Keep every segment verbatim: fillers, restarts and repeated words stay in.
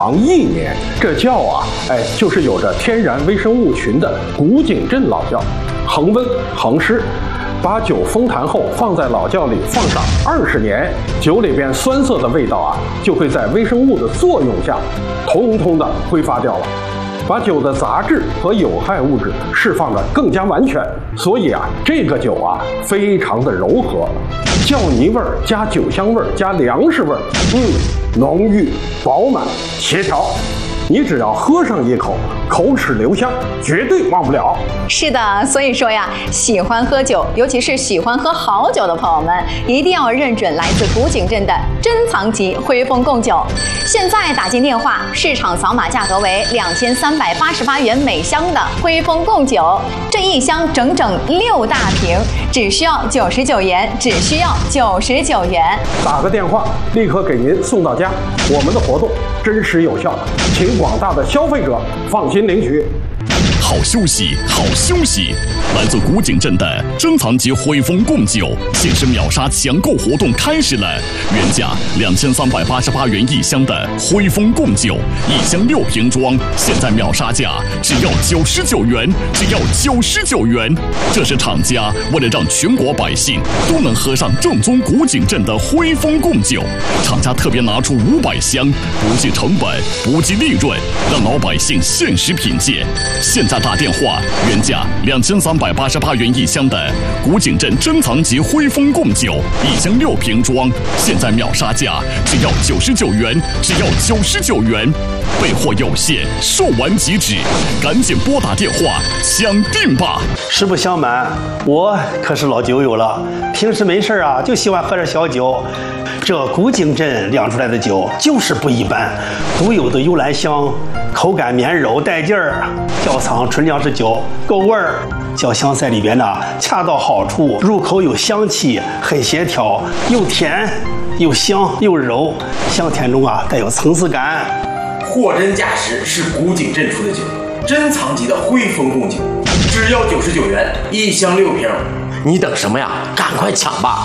长一年，这窖啊，哎，就是有着天然微生物群的古井镇老窖，恒温恒湿。把酒封坛后放在老窖里放上二十年，酒里边酸涩的味道啊，就会在微生物的作用下，通通的挥发掉了，把酒的杂质和有害物质释放得更加完全。所以啊，这个酒啊，非常的柔和，窖泥味儿加酒香味儿加粮食味儿，嗯，浓郁饱满协调。你只要喝上一口，口齿留香，绝对忘不了。 是的，所以说呀，喜欢喝酒，尤其是喜欢喝好酒的朋友们，一定要认准来自古井镇的珍藏级徽丰贡酒。现在打进电话，市场扫码价格为两千三百八十八元每箱的徽丰贡酒，这一箱整整六大瓶，只需要九十九元，只需要九十九元。 打个电话，立刻给您送到家。我们的活动真实有效，请广大的消费者放心领取。 好消息，好消息！来自古井镇的珍藏级徽丰贡酒限时秒杀抢购活动开始了，原价两千三百八十八元一箱的徽丰贡酒，一箱六瓶装，现在秒杀价只要九十九元，只要九十九元。这是厂家为了让全国百姓都能喝上正宗古井镇的徽丰贡酒，厂家特别拿出五百箱，不计成本，不计利润，让老百姓限时品鉴。现在打电话，原价两千三百八十八元一箱的古井镇珍藏级徽丰贡酒，一箱六瓶装，现在秒杀价只要九十九元，只要九十九元。备货有限，售完即止，赶紧拨打电话抢订吧！ 实不相瞒，我可是老酒友了，平时没事啊就喜欢喝点小酒。这古井镇酿出来的酒就是不一般，独有的幽兰香，口感绵柔带劲儿，窖藏纯粮食酒，够味儿。窖香在里边呢，恰到好处，入口有香气，很协调，又甜又香又柔，香甜中啊带有层次感。 货真价实，是古井镇出的酒，珍藏级的徽丰贡酒，只要九十九元一箱六瓶。 你等什么呀？赶快抢吧！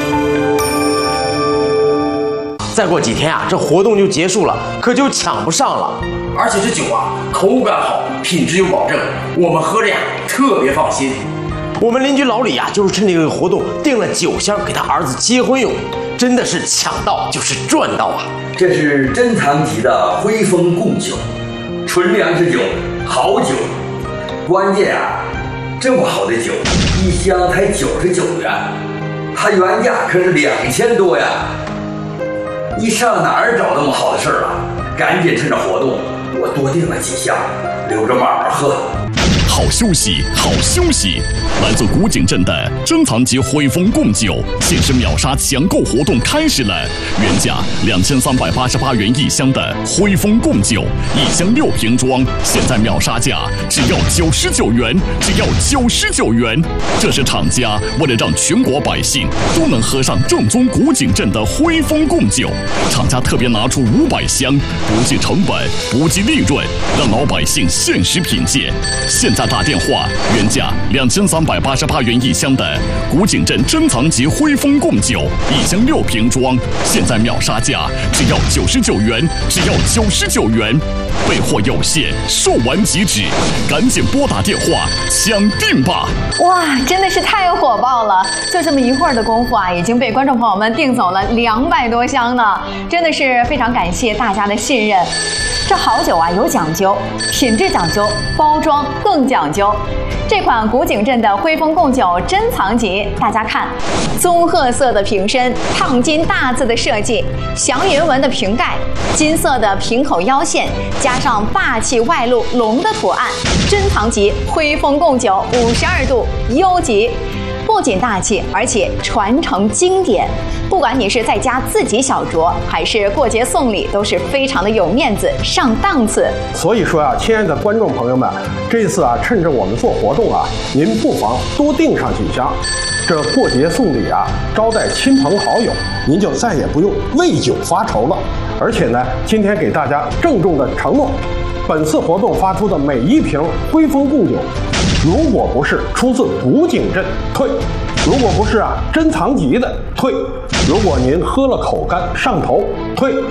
再过几天啊，这活动就结束了，可就抢不上了。 而且这酒啊，口感好，品质有保证，我们喝着呀特别放心。 我们邻居老李啊，就是趁这个活动订了酒箱给他儿子结婚用，真的是抢到就是赚到啊！ 这是珍藏级的徽丰贡酒，纯粮食酒，好酒。关键啊，这么好的酒，一箱才九十九元，它原价可是两千多呀！你上哪儿找那么好的事儿啊？赶紧趁着活动，我多订了几箱，留着慢慢喝。 好消息，好消息！来自古井镇的珍藏级徽丰贡酒限时秒杀抢购活动开始了，原价两千三百八十八元一箱的徽丰贡酒，一箱六瓶装，现在秒杀价只要九十九元，只要九十九元。这是厂家为了让全国百姓都能喝上正宗古井镇的徽丰贡酒，厂家特别拿出五百箱，不计成本，不计利润，让老百姓限时品鉴。现在打电话，原价两千三百八十八元一箱的古井镇珍藏级徽丰贡酒，一箱六瓶装，现在秒杀价只要九十九元，只要九十九元。备货有限，售完即止，赶紧拨打电话抢订吧！ 哇，真的是太火爆了！就这么一会儿的功夫啊，已经被观众朋友们订走了两百多箱呢，真的是非常感谢大家的信任。这好酒啊有讲究，品质讲究，包装更讲究。这款古井镇的徽丰贡酒珍藏级，大家看，棕褐色的瓶身，烫金大字的设计，祥云纹的瓶盖，金色的瓶口腰线，加上霸气外露龙的图案，珍藏级徽丰贡酒五十二度优级。不仅大气，而且传承经典。不管你是在家自己小酌，还是过节送礼，都是非常的有面子、上档次。 所以说啊，亲爱的观众朋友们，这次啊，趁着我们做活动啊，您不妨多订上几箱。这过节送礼啊，招待亲朋好友，您就再也不用为酒发愁了。而且呢，今天给大家郑重的承诺，本次活动发出的每一瓶徽丰贡酒，如果不是出自古井镇，退；如果不是啊珍藏级的，退；如果您喝了口干上头，退；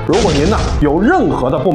如果您呢有任何的不